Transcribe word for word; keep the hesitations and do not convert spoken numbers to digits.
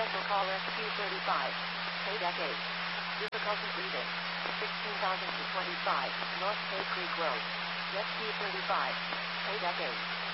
Special call Rescue thirty-five. Pay deck eight. Difficulty breathing. sixteen thousand to twenty-five. North Bay Creek Road. Rescue thirty-five. Pay deck eight.